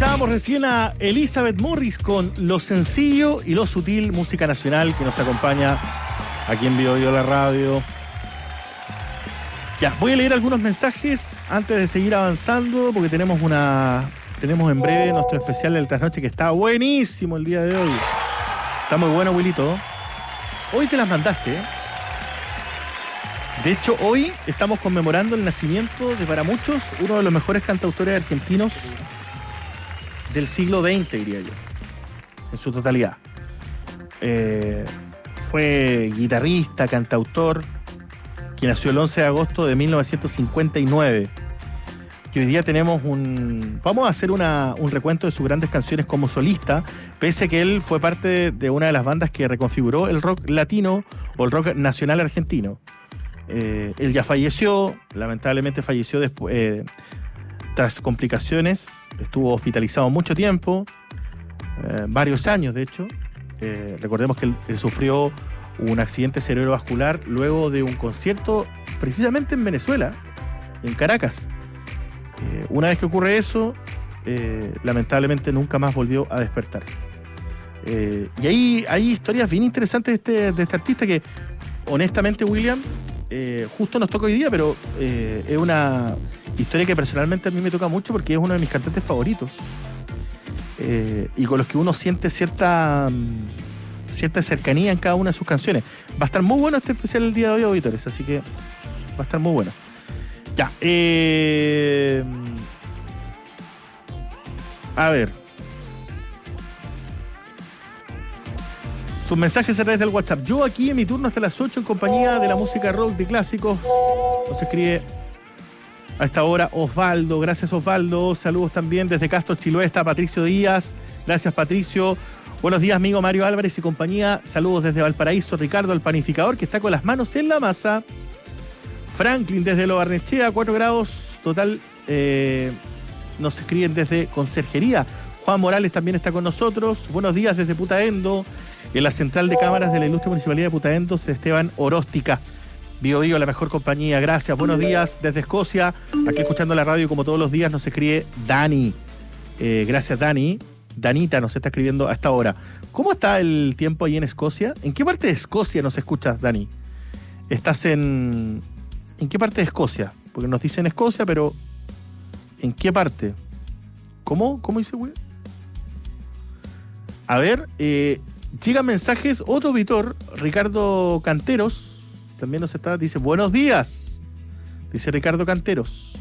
Escuchábamos recién a Elizabeth Morris con Lo Sencillo y Lo Sutil, música nacional que nos acompaña aquí en Bio Bio la radio. Ya, voy a leer algunos mensajes antes de seguir avanzando porque tenemos en breve nuestro especial del Trasnoche que está buenísimo el día de hoy. Está muy bueno, Wilito. Hoy te las mandaste, ¿eh? De hecho, hoy estamos conmemorando el nacimiento de, para muchos, uno de los mejores cantautores argentinos del siglo XX, diría yo, en su totalidad. Fue guitarrista, cantautor, que nació el 11 de agosto de 1959. Y hoy día tenemos vamos a hacer un recuento de sus grandes canciones como solista, pese a que él fue parte de una de las bandas que reconfiguró el rock latino o el rock nacional argentino. Él ya falleció, lamentablemente falleció después, tras complicaciones, estuvo hospitalizado mucho tiempo, varios años de hecho. Recordemos que él sufrió un accidente cerebrovascular luego de un concierto precisamente en Venezuela, en Caracas. Una vez que ocurre eso, lamentablemente nunca más volvió a despertar. Y hay historias bien interesantes de este artista que, honestamente, William, justo nos toca hoy día, pero es una historia que personalmente a mí me toca mucho porque es uno de mis cantantes favoritos y con los que uno siente cierta cercanía en cada una de sus canciones. Va a estar muy bueno este especial el día de hoy, auditores, así que va a estar muy bueno. Ya, a ver. Sus mensajes a través del WhatsApp. Yo aquí en mi turno hasta las 8 en compañía de la música rock de clásicos. Nos escribe a esta hora Osvaldo. Gracias, Osvaldo. Saludos también desde Castro, Chiloé, está Patricio Díaz. Gracias, Patricio. Buenos días, amigo Mario Álvarez y compañía. Saludos desde Valparaíso, Ricardo, el panificador, que está con las manos en la masa. Franklin desde Lo Barnechea, 4 grados total. Nos escriben desde Conserjería. Juan Morales también está con nosotros. Buenos días desde Putaendo. En la central de cámaras de la ilustre municipalidad de Putaendo, Esteban Oróstica. Bio Bio, la mejor compañía. Gracias. Buenos días desde Escocia. Aquí escuchando la radio como todos los días nos escribe Dani. Gracias, Dani. Danita nos está escribiendo a esta hora. ¿Cómo está el tiempo ahí en Escocia? ¿En qué parte de Escocia nos escuchas, Dani? ¿Estás en qué parte de Escocia? Porque nos dicen Escocia, pero ¿en qué parte? ¿Cómo dice, güey? A ver, llegan mensajes. Otro auditor, Ricardo Canteros, también dice buenos días. Dice Ricardo Canteros.